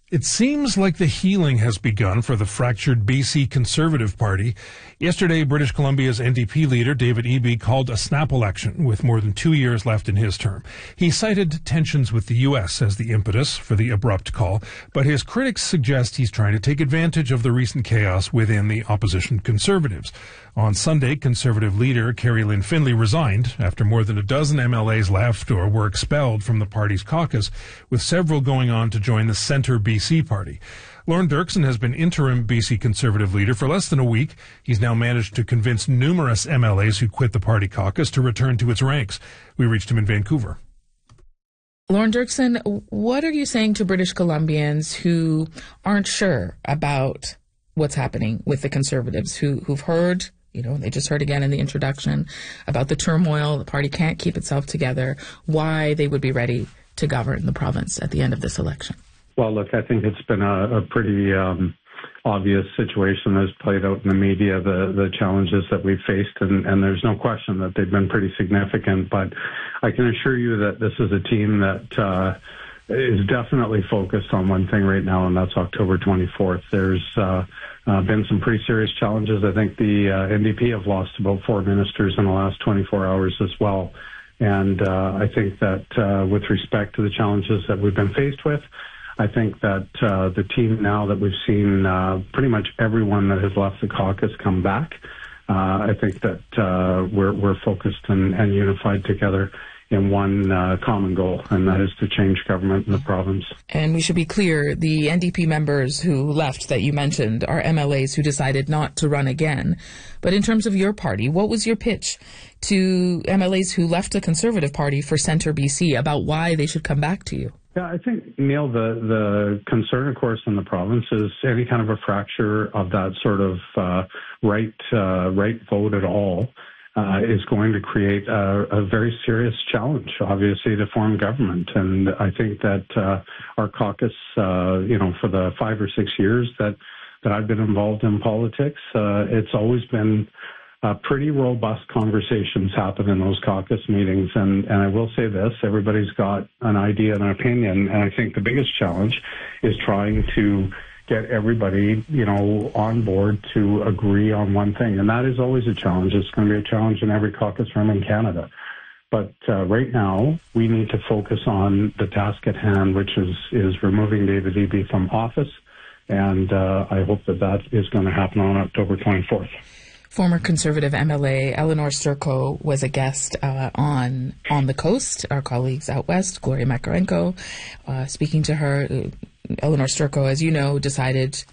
It seems like the healing has begun for the fractured BC Conservative Party. Yesterday, British Columbia's NDP leader, David Eby, called a snap election with more than 2 years left in his term. He cited tensions with the U.S. as the impetus for the abrupt call, but his critics suggest he's trying to take advantage of the recent chaos within the opposition Conservatives. On Sunday, Conservative leader Kerry Lynn Findlay resigned after more than a dozen MLAs left or were expelled from the party's caucus, with several going on to join the Centre BC party. Lorne Dirksen has been interim BC Conservative leader for less than a week. He's now managed to convince numerous MLAs who quit the party caucus to return to its ranks. We reached him in Vancouver. Lorne Dirksen, what are you saying to British Columbians who aren't sure about what's happening with the Conservatives, who've heard, they just heard again in the introduction about the turmoil, the party can't keep itself together, why they would be ready to govern the province at the end of this election? Well, look, I think it's been a pretty obvious situation that's played out in the media, the challenges that we've faced, and there's no question that they've been pretty significant. But I can assure you that this is a team that is definitely focused on one thing right now, and that's October 24th. There's been some pretty serious challenges. I think the NDP have lost about 4 ministers in the last 24 hours as well. And I think that with respect to the challenges that we've been faced with, I think that the team now that we've seen pretty much everyone that has left the caucus come back, I think that we're focused and unified together in one common goal, and that is to change government in the province. And we should be clear, the NDP members who left that you mentioned are MLAs who decided not to run again. But in terms of your party, what was your pitch to MLAs who left the Conservative Party for Centre BC about why they should come back to you? Yeah, I think, Neil, the concern, of course, in the province is any kind of a fracture of that sort of right vote at all is going to create a very serious challenge, obviously, to form government. And I think that our caucus, for the 5 or 6 years that I've been involved in politics, it's always been pretty robust conversations happen in those caucus meetings. And I will say this, everybody's got an idea and an opinion. And I think the biggest challenge is trying to get everybody, on board to agree on one thing. And that is always a challenge. It's going to be a challenge in every caucus room in Canada. But right now, we need to focus on the task at hand, which is removing David Eby from office. And I hope that is going to happen on October 24th. Former Conservative MLA Eleanor Sturko was a guest on the coast, our colleagues out west, Gloria Makarenko, speaking to her. Eleanor Sturko, as you know, decided